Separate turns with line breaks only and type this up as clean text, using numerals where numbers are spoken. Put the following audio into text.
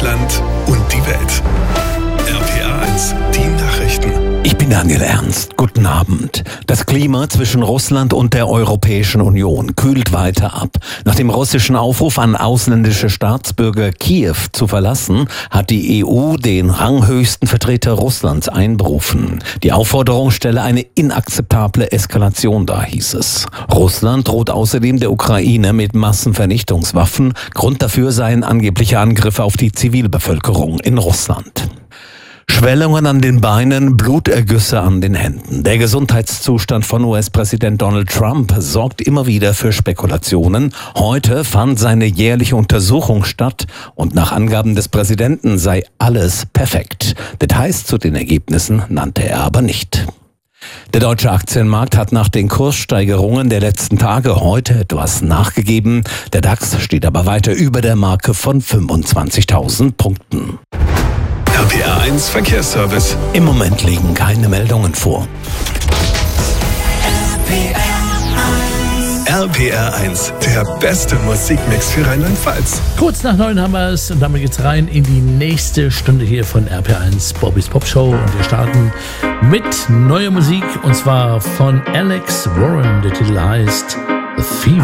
Deutschland und die Welt. RPA1, die Nachrichten.
Ich bin Daniel Ernst. Guten Abend. Das Klima zwischen Russland und der Europäischen Union kühlt weiter ab. Nach dem russischen Aufruf an ausländische Staatsbürger, Kiew zu verlassen, hat die EU den ranghöchsten Vertreter Russlands einberufen. Die Aufforderung stelle eine inakzeptable Eskalation dar, hieß es. Russland droht außerdem der Ukraine mit Massenvernichtungswaffen. Grund dafür seien angebliche Angriffe auf die Zivilbevölkerung in Russland. Schwellungen an den Beinen, Blutergüsse an den Händen. Der Gesundheitszustand von US-Präsident Donald Trump sorgt immer wieder für Spekulationen. Heute fand seine jährliche Untersuchung statt und nach Angaben des Präsidenten sei alles perfekt. Details zu den Ergebnissen nannte er aber nicht. Der deutsche Aktienmarkt hat nach den Kurssteigerungen der letzten Tage heute etwas nachgegeben. Der DAX steht aber weiter über der Marke von 25.000 Punkten.
RPA1 Verkehrsservice.
Im Moment liegen keine Meldungen vor.
RPR1, der beste Musikmix für Rheinland-Pfalz.
Kurz nach 9 haben wir es und damit geht's rein in die nächste Stunde hier von RPR1 Bobbys Pop Show. Und wir starten mit neuer Musik und zwar von Alex Warren. Der Titel heißt The Fever.